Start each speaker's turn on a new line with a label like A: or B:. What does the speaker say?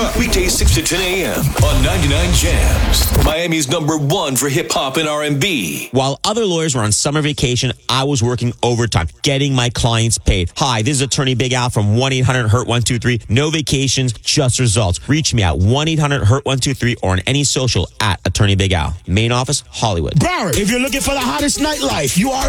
A: Weekdays 6 to 10 a.m. on 99 Jams. Miami's #1 for hip-hop and R&B.
B: While other lawyers were on summer vacation, I was working overtime, getting my clients paid. Hi, this is Attorney Big Al from 1-800-HURT-123. No vacations, just results. Reach me at 1-800-HURT-123 or on any social at Attorney Big Al. Main office, Hollywood.
C: Barrett, if you're looking for the hottest nightlife, you are